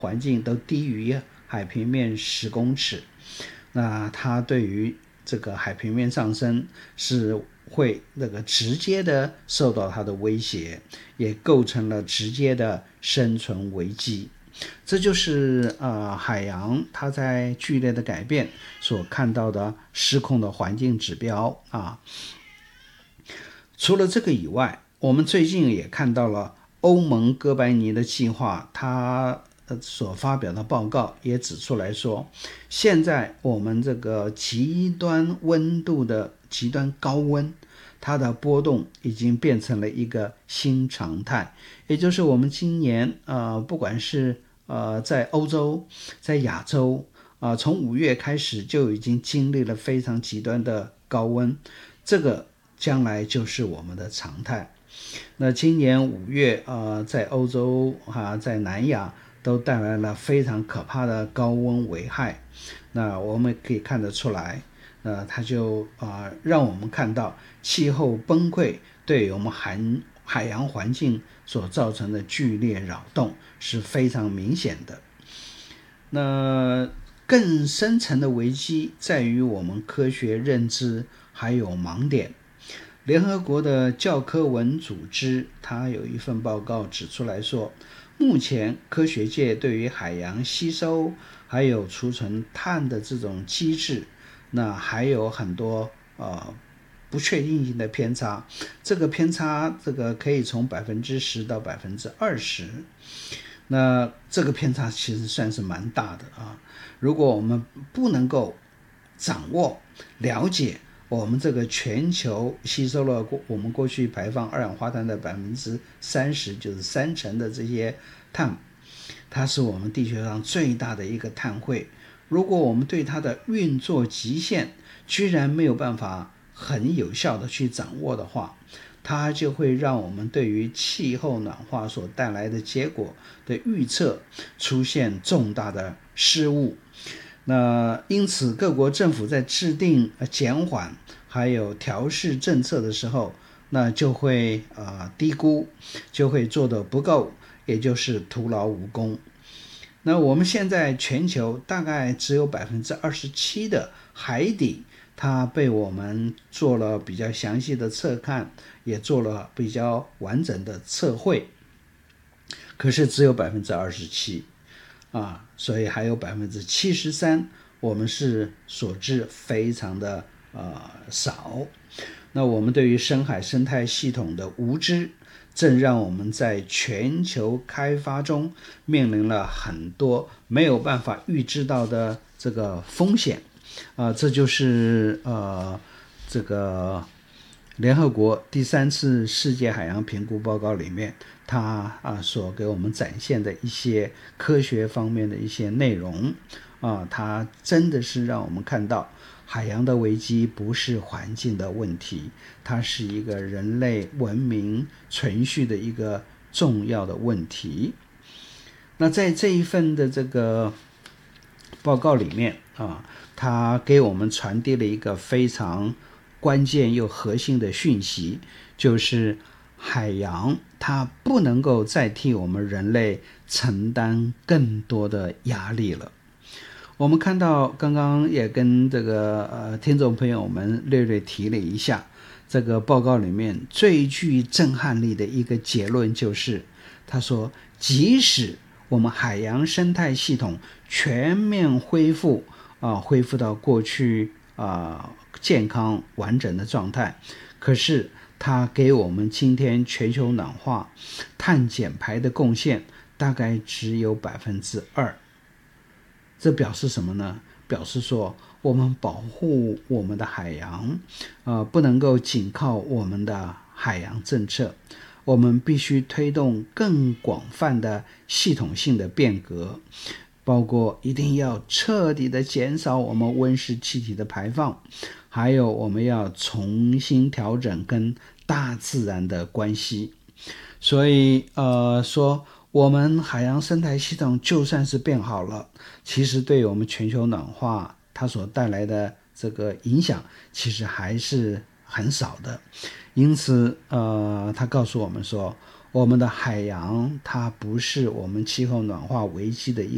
环境都低于海平面10公尺，那它对于这个海平面上升是会直接的受到它的威胁，也构成了直接的生存危机。这就是海洋它在剧烈的改变所看到的失控的环境指标啊。除了这个以外，我们最近也看到了欧盟哥白尼的计划，它所发表的报告也指出来说，现在我们这个极端温度的极端高温，它的波动已经变成了一个新常态，也就是我们今年不管是在欧洲，在亚洲从5月开始就已经经历了非常极端的高温，这个将来就是我们的常态。那今年5月在欧洲在南亚都带来了非常可怕的高温危害。那我们可以看得出来，它就让我们看到气候崩溃对我们海洋环境所造成的剧烈扰动是非常明显的。那更深层的危机在于我们科学认知还有盲点。联合国的教科文组织它有一份报告指出来说，目前科学界对于海洋吸收还有储存碳的这种机制，那还有很多不确定性的偏差，这个偏差可以从10%到20%，那这个偏差其实算是蛮大的啊。如果我们不能够掌握了解我们这个全球吸收了我们过去排放二氧化碳的30%，就是30%的这些碳，它是我们地球上最大的一个碳汇。如果我们对它的运作极限居然没有办法很有效的去掌握的话，它就会让我们对于气候暖化所带来的结果的预测出现重大的失误。那因此各国政府在制定减缓还有调试政策的时候，那就会低估，就会做得不够，也就是徒劳无功。那我们现在全球大概只有27%的海底它被我们做了比较详细的测看，也做了比较完整的测绘，可是只有27%所以还有73%我们是所知非常的少。那我们对于深海生态系统的无知，正让我们在全球开发中面临了很多没有办法预知到的这个风险这就是这个联合国第3次世界海洋评估报告里面它所给我们展现的一些科学方面的一些内容它真的是让我们看到海洋的危机不是环境的问题，它是一个人类文明存续的一个重要的问题。那在这一份的这个报告里面它给我们传递了一个非常关键又核心的讯息，就是海洋它不能够再替我们人类承担更多的压力了。我们看到刚刚也跟这个听众朋友们略略提了一下，这个报告里面最具震撼力的一个结论就是，他说即使我们海洋生态系统全面恢复到过去健康完整的状态，可是它给我们今天全球暖化碳减排的贡献大概只有2%。这表示什么呢？表示说我们保护我们的海洋不能够仅靠我们的海洋政策，我们必须推动更广泛的系统性的变革，包括一定要彻底的减少我们温室气体的排放，还有我们要重新调整跟大自然的关系。所以说我们海洋生态系统就算是变好了，其实对我们全球暖化它所带来的这个影响其实还是很少的。因此他告诉我们说，我们的海洋它不是我们气候暖化危机的一